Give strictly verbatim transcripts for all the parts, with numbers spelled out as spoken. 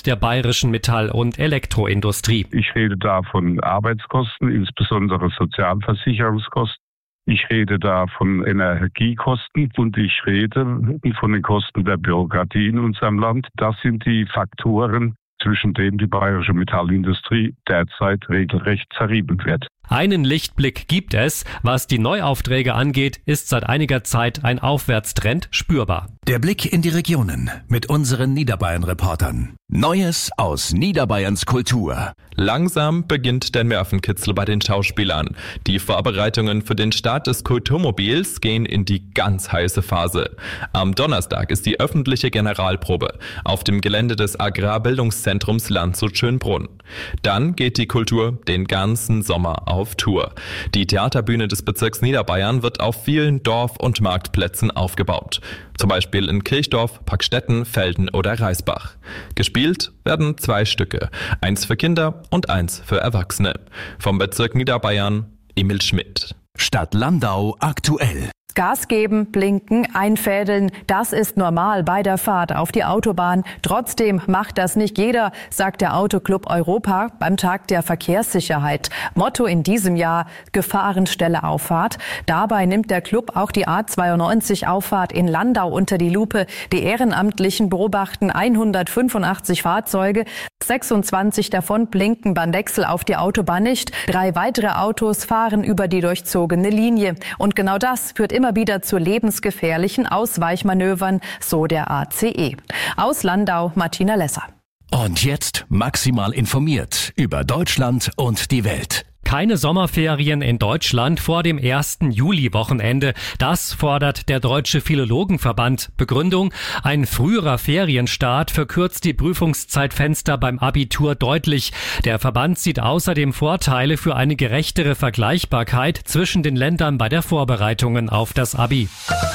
und der bayerischen Metall- und Elektroindustrie. Ich rede da von Arbeitskosten, insbesondere Sozialversicherungskosten. Ich rede da von Energiekosten und ich rede von den Kosten der Bürokratie in unserem Land. Das sind die Faktoren, zwischen denen die bayerische Metallindustrie derzeit regelrecht zerrieben wird. Einen Lichtblick gibt es. Was die Neuaufträge angeht, ist seit einiger Zeit ein Aufwärtstrend spürbar. Der Blick in die Regionen mit unseren Niederbayern-Reportern. Neues aus Niederbayerns Kultur. Langsam beginnt der Nervenkitzel bei den Schauspielern. Die Vorbereitungen für den Start des Kulturmobils gehen in die ganz heiße Phase. Am Donnerstag ist die öffentliche Generalprobe auf dem Gelände des Agrarbildungszentrums Landshut-Schönbrunn. Dann geht die Kultur den ganzen Sommer auf Tour. Die Theaterbühne des Bezirks Niederbayern wird auf vielen Dorf- und Marktplätzen aufgebaut. Zum Beispiel in Kirchdorf, Packstetten, Velden oder Reisbach. Gespielt werden zwei Stücke, eins für Kinder und eins für Erwachsene. Vom Bezirk Niederbayern, Emil Schmidt. Stadt Landau aktuell. Gas geben, blinken, einfädeln, das ist normal bei der Fahrt auf die Autobahn. Trotzdem macht das nicht jeder, sagt der Autoclub Europa beim Tag der Verkehrssicherheit. Motto in diesem Jahr: Gefahrenstelle Auffahrt. Dabei nimmt der Club auch die A zweiundneunzig Auffahrt in Landau unter die Lupe. Die Ehrenamtlichen beobachten hundertfünfundachtzig Fahrzeuge. sechsundzwanzig davon blinken beim Wechsel auf die Autobahn nicht. Drei weitere Autos fahren über die durchzogene Linie. Und genau das führt immer immer wieder zu lebensgefährlichen Ausweichmanövern, so der A C E. Aus Landau, Martina Lesser. Und jetzt maximal informiert über Deutschland und die Welt. Keine Sommerferien in Deutschland vor dem ersten Juli-Wochenende. Das fordert der Deutsche Philologenverband. Begründung: Ein früherer Ferienstart verkürzt die Prüfungszeitfenster beim Abitur deutlich. Der Verband sieht außerdem Vorteile für eine gerechtere Vergleichbarkeit zwischen den Ländern bei der Vorbereitungen auf das Abi.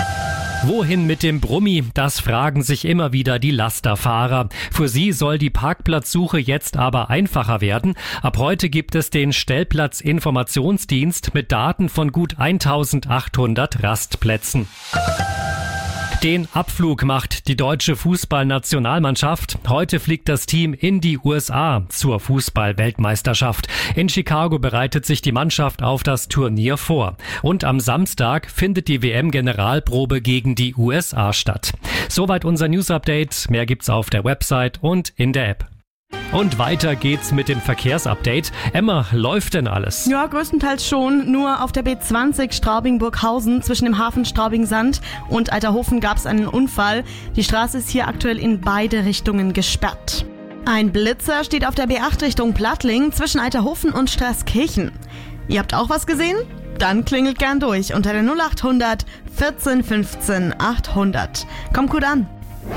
Wohin mit dem Brummi? Das fragen sich immer wieder die Lasterfahrer. Für sie soll die Parkplatzsuche jetzt aber einfacher werden. Ab heute gibt es den Stellplatzinformationsdienst mit Daten von gut eintausendachthundert Rastplätzen. Den Abflug macht die deutsche Fußballnationalmannschaft. Heute fliegt das Team in die U S A zur Fußball-Weltmeisterschaft. In Chicago bereitet sich die Mannschaft auf das Turnier vor. Und am Samstag findet die W M-Generalprobe gegen die U S A statt. Soweit unser News-Update. Mehr gibt's auf der Website und in der App. Und weiter geht's mit dem Verkehrsupdate. Emma, läuft denn alles? Ja, größtenteils schon. Nur auf der B zwanzig Straubing-Burghausen zwischen dem Hafen Straubing-Sand und Alterhofen gab's einen Unfall. Die Straße ist hier aktuell in beide Richtungen gesperrt. Ein Blitzer steht auf der B acht Richtung Plattling zwischen Alterhofen und Straßkirchen. Ihr habt auch was gesehen? Dann klingelt gern durch unter der null achthundert vierzehn fünfzehn achthundert. Kommt gut an.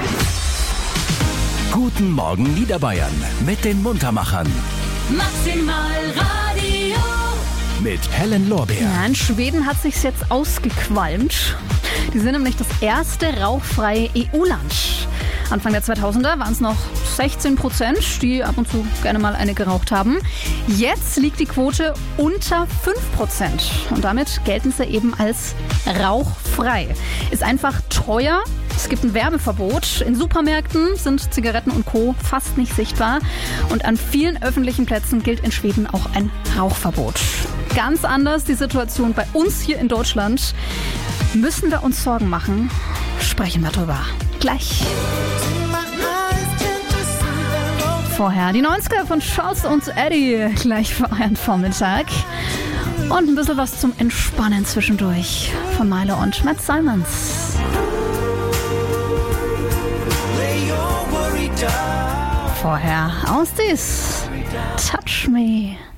Guten Morgen Niederbayern mit den Muntermachern. Maximal Radio. Mit Helen Lorbeer. Ja, in Schweden hat sich's jetzt ausgequalmt. Die sind nämlich das erste rauchfreie E U-Land. Anfang der zweitausender waren es noch sechzehn Prozent, die ab und zu gerne mal eine geraucht haben. Jetzt liegt die Quote unter fünf Prozent. Und damit gelten sie eben als rauchfrei. Ist einfach teuer. Es gibt ein Werbeverbot. In Supermärkten sind Zigaretten und Co. fast nicht sichtbar. Und an vielen öffentlichen Plätzen gilt in Schweden auch ein Rauchverbot. Ganz anders die Situation bei uns hier in Deutschland. Müssen wir uns Sorgen machen? Sprechen wir drüber. Gleich. Vorher die neunziger von Charles und Eddie. Gleich für euren Vormittag. Und ein bisschen was zum Entspannen zwischendurch von Milo und Matt Simons. Vorher aus dies Touch Me.